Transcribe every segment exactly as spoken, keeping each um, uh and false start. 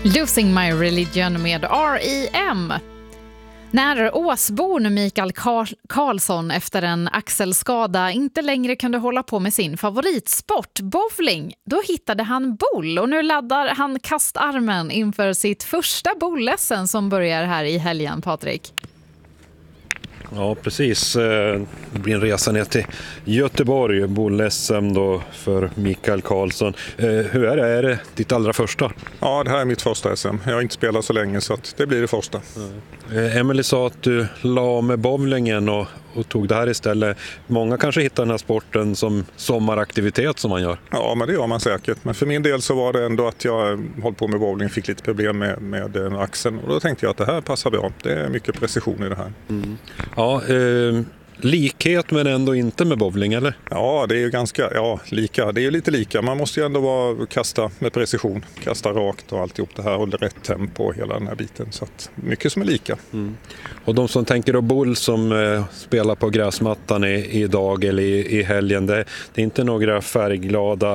Losing My Religion med R E M. När Åsborn Mikael Karl- Karlsson efter en axelskada inte längre kunde hålla på med sin favoritsport, bowling, då hittade han boll och nu laddar han kastarmen inför sitt första boll-S M som börjar här i helgen, Patrik. Ja, precis. Det blir en resa ner till Göteborg, boll-S M då för Mikael Karlsson. Hur är det? Är det ditt allra första? Ja, det här är mitt första S M. Jag har inte spelat så länge så att det blir det första. Mm. Emily sa att du la med bowlingen och, och tog det här istället. Många kanske hittar den här sporten som sommaraktivitet som man gör. Ja, men det gör man säkert. Men för min del så var det ändå att jag höll på med bowling, fick lite problem med, med axeln. Och då tänkte jag att det här passar bra. Det är mycket precision i det här. Mm. Ja, eh, likhet men ändå inte med bowling, eller? Ja, det är ju ganska ja, lika. Det är ju lite lika. Man måste ju ändå vara, kasta med precision. Kasta rakt och alltihop det här. Hålla rätt tempo och hela den här biten. Så att mycket som är lika. Mm. Och de som tänker då boll som eh, spelar på gräsmattan i, idag eller i, i helgen, det, det är inte några färgglada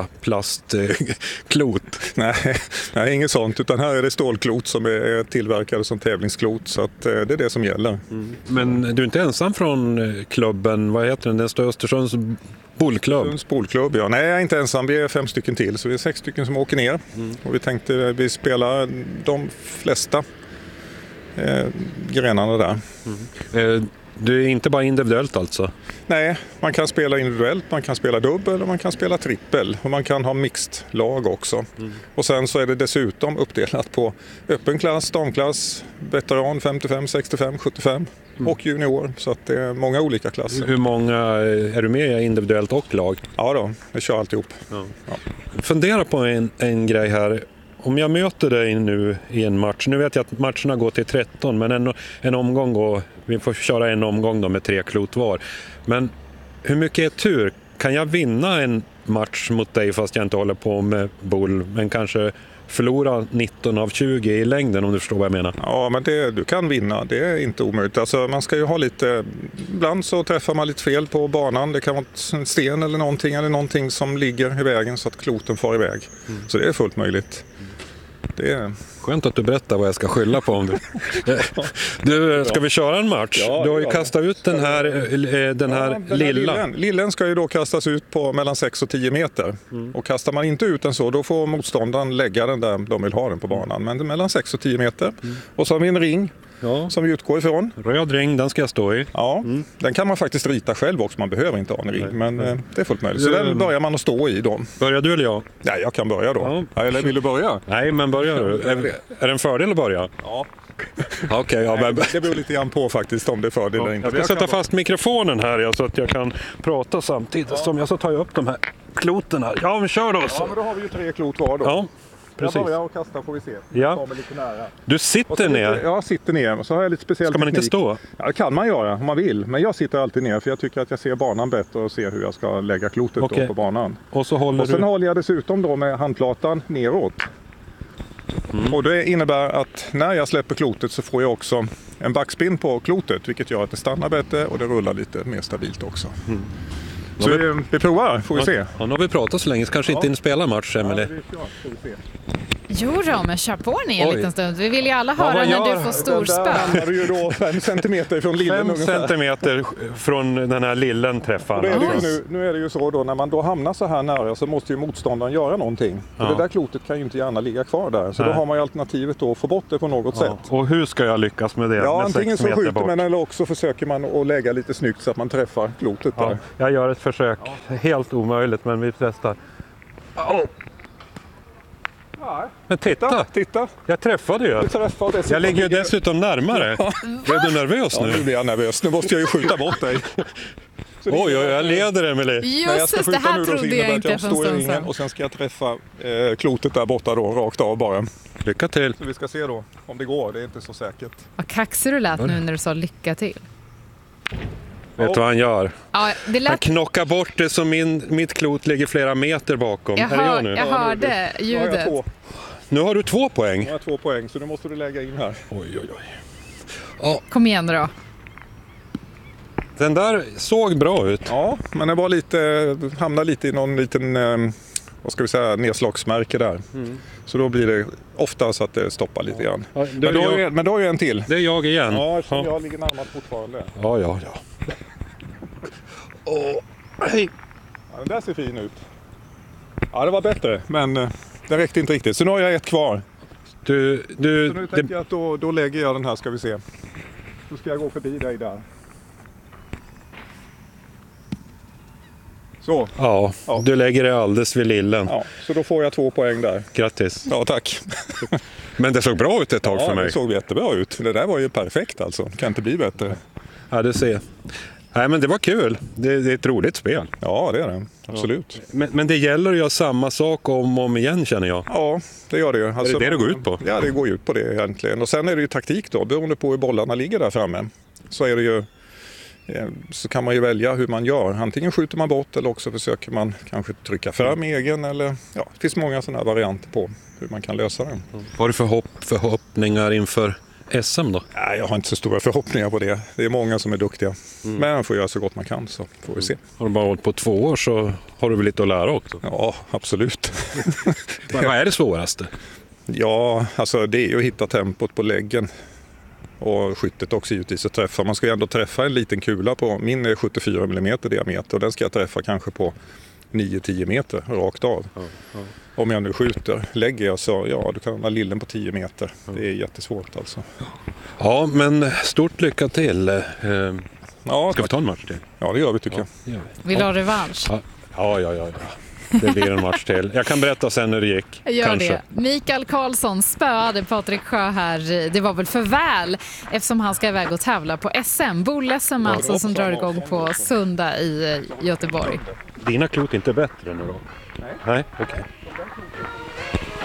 plastklot. nej, nej, inget sånt. Utan här är det stålklot som är tillverkade som tävlingsklot. Så att, eh, det är det som gäller. Mm. Men du är inte ensam från eh, klubben, vad heter den? Den står Östersunds bollklubb. Bollklubb, ja. Nej, jag är inte ensam. Vi är fem stycken till, så vi är sex stycken som åker ner. Mm. Och vi tänkte vi spelar de flesta eh, grenarna där. Mm. Eh, du är inte bara individuellt alltså? Nej, man kan spela individuellt, man kan spela dubbel och man kan spela trippel. Och man kan ha mixed lag också. Mm. Och sen så är det dessutom uppdelat på öppen klass, damklass, veteran femtiofem, sextiofem, sjuttiofem. Mm. Och junior, så att det är många olika klasser. Hur många är du med individuellt och lag? Ja då, vi kör alltihop. Ja. Ja. Fundera på en, en grej här. Om jag möter dig nu i en match, nu vet jag att matcherna går till tretton, men en, en omgång går, vi får köra en omgång då med tre klot var. Men hur mycket är tur? Kan jag vinna en match mot dig fast jag inte håller på med boll, men kanske förlora nitton av tjugo i längden, om du förstår vad jag menar? Ja, men det, du kan vinna. Det är inte omöjligt. Alltså, man ska ju ha lite... Ibland så träffar man lite fel på banan. Det kan vara en sten eller någonting, eller någonting som ligger i vägen så att kloten far iväg. Mm. Så det är fullt möjligt. Det är... Skönt att du berättar vad jag ska skylla på om du... du ska vi köra en match? Ja, du har ju kastat ut den här, den här ja, den lilla. Lillen. Lillen ska ju då kastas ut på mellan sex och tio meter. Mm. Och kastar man inte ut den så, då får motståndaren lägga den där de vill ha den på banan. Men mellan sex och tio meter. Mm. Och så har vi en ring. Ja. Som vi utgår ifrån. Röd ring, den ska jag stå i. Ja, mm. Den kan man faktiskt rita själv också. Man behöver inte ha en ring, nej, men nej. Det är fullt möjligt. Så den börjar man att stå i då. Börjar du eller jag? Nej, jag kan börja då. Ja. Ja, eller vill du börja? Nej, men börja du. Är, är det en fördel att börja? Ja. Okej, okay, ja, men... Det beror lite grann på faktiskt om det är fördel eller inte. Jag ska sätta fast mikrofonen här ja, så att jag kan prata samtidigt. Ja. Som jag så tar jag upp de här kloterna. Ja, men kör då. Så. Ja, men då har vi ju tre klot var då. Ja. Precis. Jag börjar och kasta får vi se. Ja. Lite nära. Du sitter ner? Lite, ja, sitter ner. Så har jag lite speciell Ska man teknik. inte stå? Ja, det kan man göra om man vill. Men jag sitter alltid ner för jag tycker att jag ser banan bättre och ser hur jag ska lägga klotet okay. då på banan. Och så håller och sen du... håller jag dessutom då med handplatan neråt. Mm. Och det innebär att när jag släpper klotet så får jag också en backspin på klotet. Vilket gör att det stannar bättre och det rullar lite mer stabilt också. Mm. Så vi, vi provar, får vi se. Ja, nu har vi pratat så länge, så kanske ja. inte in spelar match, Emily. Ja, vi kör, får vi se. Jo då, men kör på ni en Oj. liten stund. Vi vill ju alla höra ja, när du får storspö. Där hamnar du ju då fem centimeter från lillen Fem ungefär. centimeter från den här lillen träffar. Är nu, nu är det ju så då, när man då hamnar så här nära så måste ju motståndaren göra någonting. Ja. För det där klotet kan ju inte gärna ligga kvar där. Så Nej. då har man ju alternativet då att få bort det på något ja. sätt. Och hur ska jag lyckas med det? Ja, med antingen så skjuter man eller också försöker man att lägga lite snyggt så att man träffar klotet ja. där. Jag gör ett försök. Ja. Helt omöjligt, men vi testar. Oh. Men titta. titta, jag träffade ju. Träffade, jag ligger ju dessutom närmare. Ja. Är du nervös nu? Ja, nu blir jag nervös. Nu måste jag ju skjuta bort dig. Oj, oj, jag leder Emily. Just det, här trodde jag inte för en stund sedan. Och sen ska jag träffa eh, klotet där borta då, rakt av bara. Lycka till. Så vi ska se då om det går, det är inte så säkert. Vad kaxig du lät nu när du sa lycka till. Vet du vad han gör? Ja, det lät... Han knockar bort det som min, mitt klot ligger flera meter bakom. Jag, hör, jag, nu? jag hörde ja, ljudet. Nu har, nu har du två poäng. Nu har jag två poäng, så nu måste du lägga in här. Oj, oj, oj. Ja. Kom igen då. Den där såg bra ut. Ja, men det var lite, hamnade lite i någon liten... vad ska vi säga, nedslagsmärke där. Mm. Så då blir det ofta så att det stoppar lite grann. Ja, men, då jag, är, men då är jag en till. Det är jag igen. Ja, eftersom ja. jag ligger närmast fortfarande. Ja, ja, ja. Åh, hej. Ja, den där ser fin ut. Ja, det var bättre, men det räckte inte riktigt. Så nu har jag ett kvar. Du, du, så nu tänker det... jag att då, då lägger jag den här, ska vi se. Då ska jag gå förbi dig där. Så. Ja, ja, du lägger det alldeles vid lillen. Ja, så då får jag två poäng där. Grattis. Ja, tack. Men det såg bra ut ett tag ja, för mig. Ja, det såg jättebra ut. Det där var ju perfekt alltså. Det kan inte bli bättre. Ja, du ser. Nej, men det var kul. Det, det är ett roligt spel. Ja, det är det. Absolut. Ja. Men, men det gäller att göra samma sak om och om igen, känner jag. Ja, det gör det ju. Alltså, är det det det går ut på? Ja, det går ut på det egentligen. Och sen är det ju taktik då. Beroende på hur bollarna ligger där framme. Så är det ju... Så kan man ju välja hur man gör. Antingen skjuter man bort eller också försöker man kanske trycka fram egen. Eller, ja, det finns många sådana här varianter på hur man kan lösa det. Mm. Vad har du för hopp, förhoppningar inför S M då? Nej, jag har inte så stora förhoppningar på det. Det är många som är duktiga. Mm. Men man får göra så gott man kan, så får vi se. Har du bara hållit på två år så har du väl lite att lära också? Ja, absolut. Vad är det svåraste? Ja, alltså det är ju att hitta tempot på läggen. Och skyttet också givetvis att träffa. Man ska ju ändå träffa en liten kula på, min är sjuttiofyra millimeter diameter och den ska jag träffa kanske på nio till tio meter rakt av. Ja, ja. Om jag nu skjuter, lägger jag så, ja, du kan ha lillen på tio meter. Ja. Det är jättesvårt alltså. Ja, men stort lycka till. Eh, ja, ska vi ta en match till? Ja, det gör vi tycker ja, jag. Gör vi. Vill du ha revansch? Ja, ja, ja. ja. Det blir en match till. Jag kan berätta sen hur det gick. Gör kanske. det. Mikael Karlsson spöade Patrik Sjö här. Det var väl för väl eftersom han ska iväg och tävla på S M. Boll-S M alltså ja, som drar igång på söndag i Göteborg. Dina klot är inte bättre nu då? Nej. Nej, okej. Okay.